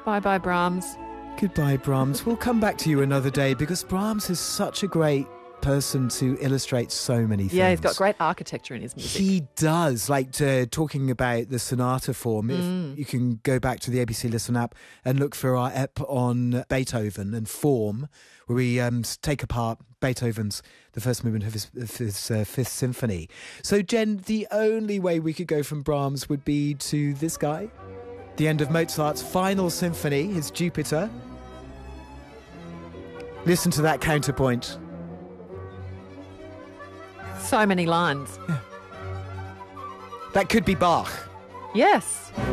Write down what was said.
Bye-bye, Brahms. Goodbye, Brahms. We'll come back to you another day because Brahms is such a great person to illustrate so many things. Yeah, he's got great architecture in his music. He does. Like talking about the sonata form, if you can go back to the ABC Listen app and look for our ep on Beethoven and form, where we take apart Beethoven's the first movement of his Fifth Symphony. So, Jen, the only way we could go from Brahms would be to this guy. The end of Mozart's final symphony, his Jupiter. Listen to that counterpoint. So many lines. Yeah. That could be Bach. Yes.